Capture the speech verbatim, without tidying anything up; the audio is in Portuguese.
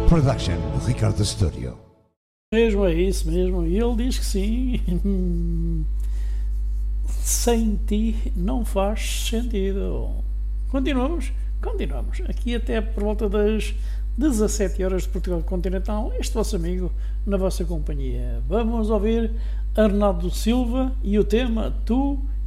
Production Ricardo Studio. Mesmo, é isso mesmo. E ele diz que sim. Sem ti não faz sentido. Continuamos? Continuamos. Aqui até por volta das dezassete horas de Portugal Continental. Este vosso amigo na vossa companhia. Vamos ouvir Arnaldo Silva e o tema Tu